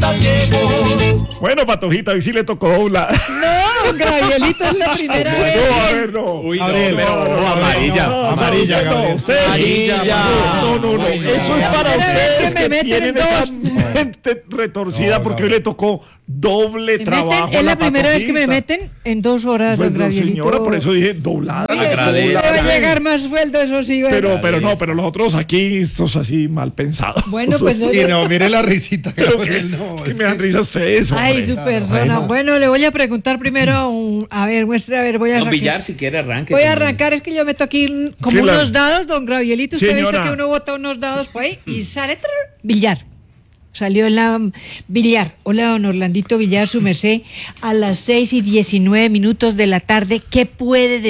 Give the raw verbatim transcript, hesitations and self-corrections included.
Bueno, Patojita, hoy sí le tocó doblar. No, Gabrielito, es la primera vez. No, a ver, no. Uy, no, Gabriel, pero no, no, amarilla, no, amarilla, no, Gabriel. ustedes- Amarilla, No, no, no. Uy, no. Eso es para La primera vez ustedes que me que meten tienen en esa dos. mente retorcida No, porque no. hoy le tocó doble Me trabajo. meten- es la primera vez que me Patojita. meten en dos horas, Pues, don no, Gabrielito. señora, por eso dije doblada. Sí, agradezco. le va a llegar más sueldo, eso sí. Bueno, Pero, pero no, pero los otros aquí, estos así mal pensados. Bueno, pues no, Y no, mire la risita, Pero que, Gabriel, no. es que me dan risa ustedes, hombre. Ay, su persona. bueno. Bueno, le voy a preguntar primero, un- a ver, muestre, a ver, voy a Don arrancar. Villar, si quiere, arranque. Voy a con- arrancar, es que yo meto aquí un- como Sí, la- unos dados, don Gabrielito. Usted ha visto Señora. que uno bota unos dados por ahí y sale trrr, Villar. Salió la mm, Villar. Hola, don Orlandito Villar, su merced. A las seis y diecinueve minutos de la tarde, ¿qué puede decir?